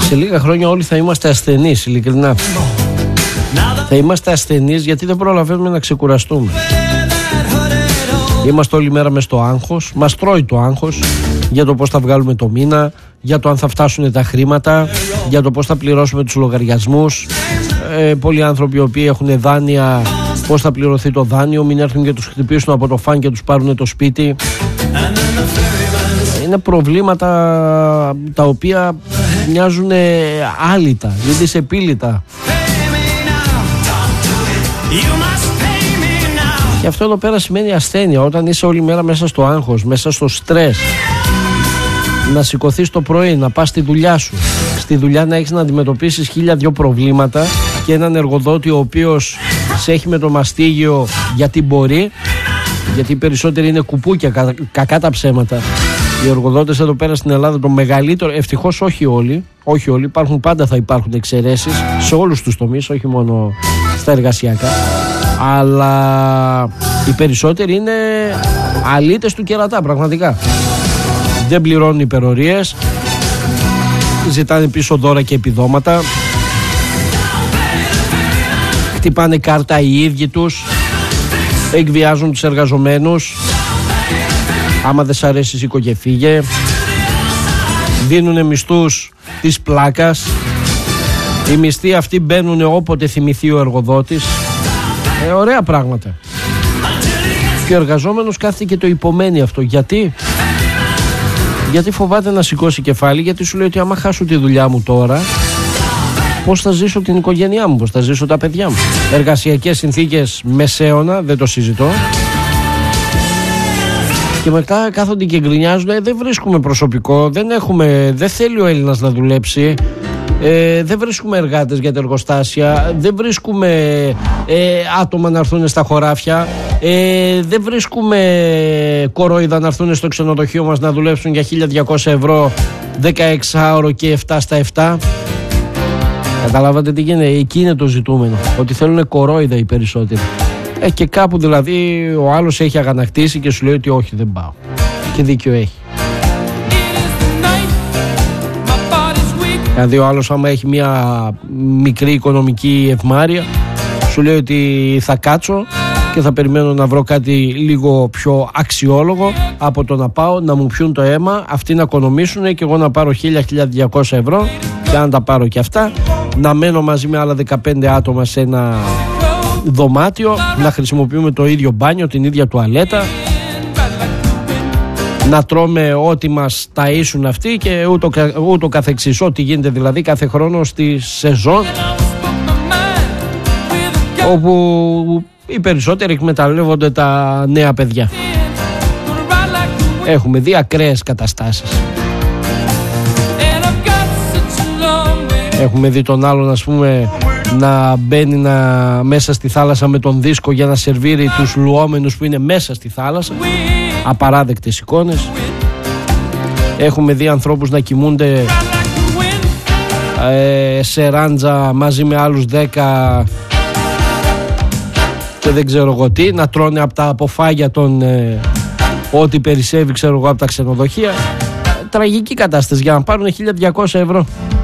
Σε λίγα χρόνια όλοι θα είμαστε ασθενείς, ειλικρινά. Θα είμαστε ασθενείς γιατί δεν προλαβαίνουμε να ξεκουραστούμε. Είμαστε όλη μέρα μες στο άγχος. Μας τρώει το άγχος για το πώς θα βγάλουμε το μήνα, για το αν θα φτάσουν τα χρήματα, για το πώς θα πληρώσουμε τους λογαριασμούς. Πολλοί άνθρωποι οι οποίοι έχουν δάνεια, πώς θα πληρωθεί το δάνειο, μην έρθουν και τους χτυπήσουν από το φαν και τους πάρουν το σπίτι. Είναι προβλήματα τα οποία μοιάζουν άλυτα, είναι δυσεπίλητα. Και αυτό εδώ πέρα σημαίνει ασθένεια. Όταν είσαι όλη μέρα μέσα στο άγχος, μέσα στο στρες, να σηκωθείς το πρωί, να πας στη δουλειά σου, στη δουλειά να έχεις να αντιμετωπίσεις 1002 προβλήματα και έναν εργοδότη ο οποίος σε έχει με το μαστίγιο γιατί μπορεί, γιατί οι περισσότεροι είναι κουπούκια, κακά τα ψέματα. Οι εργοδότες εδώ πέρα στην Ελλάδα, το μεγαλύτερο, ευτυχώς όχι όλοι, πάντα θα υπάρχουν εξαιρέσεις σε όλους τους τομείς, όχι μόνο στα εργασιακά, αλλά οι περισσότεροι είναι αλήτες του κερατά, πραγματικά. Δεν πληρώνουν υπερορίες, ζητάνε πίσω δώρα και επιδόματα, χτυπάνε κάρτα οι ίδιοι τους, εκβιάζουν τους εργαζομένους. Άμα δεν σ' αρέσει σήκω και φύγε. Δίνουνε μισθούς της πλάκας. Οι μισθοί αυτοί μπαίνουν όποτε θυμηθεί ο εργοδότης. Ωραία πράγματα. Και ο εργαζόμενος κάθεται και το υπομένει αυτό. Γιατί φοβάται να σηκώσει κεφάλι, γιατί σου λέει ότι άμα χάσω τη δουλειά μου τώρα, πώς θα ζήσω την οικογένειά μου, πώς θα ζήσω τα παιδιά μου. Εργασιακές συνθήκες μεσαίωνα, δεν το συζητώ. Και μετά κάθονται και γκρινιάζουν, δεν βρίσκουμε προσωπικό, δεν θέλει ο Έλληνας να δουλέψει, δεν βρίσκουμε εργάτες για τα εργοστάσια, δεν βρίσκουμε άτομα να έρθουν στα χωράφια, δεν βρίσκουμε κορόιδα να έρθουν στο ξενοδοχείο μας να δουλέψουν για 1.200 ευρώ 16ωρο και 7 στα 7. Καταλάβατε τι γίνεται, εκεί είναι το ζητούμενο, ότι θέλουν κορόιδα οι περισσότεροι. Και κάπου δηλαδή ο άλλος έχει αγανακτήσει και σου λέει ότι όχι, δεν πάω. Και δίκιο έχει. Δηλαδή ο άλλος άμα έχει μια μικρή οικονομική ευμάρεια, σου λέει ότι θα κάτσω και θα περιμένω να βρω κάτι λίγο πιο αξιόλογο από το να πάω να μου πιούν το αίμα, αυτοί να οικονομήσουν και εγώ να πάρω 1.000-1.200 ευρώ, και αν τα πάρω και αυτά, να μένω μαζί με άλλα 15 άτομα σε ένα δωμάτιο, να χρησιμοποιούμε το ίδιο μπάνιο, την ίδια τουαλέτα, να τρώμε ό,τι μας ταΐσουν αυτοί και ούτω καθεξής, ό,τι γίνεται δηλαδή κάθε χρόνο στη σεζόν, όπου οι περισσότεροι εκμεταλλεύονται τα νέα παιδιά. Έχουμε δει ακραίες καταστάσεις. Έχουμε δει τον άλλον, ας πούμε, να μπαίνει μέσα στη θάλασσα με τον δίσκο για να σερβίρει τους λουόμενους που είναι μέσα στη θάλασσα. Απαράδεκτες εικόνες. Έχουμε δει ανθρώπους να κοιμούνται σε ράντζα μαζί με άλλους 10 και δεν ξέρω εγώ τι, να τρώνε από τα αποφάγια των ό,τι περισσεύει, ξέρω εγώ, από τα ξενοδοχεία. Τραγική κατάσταση για να πάρουν 1.200 ευρώ.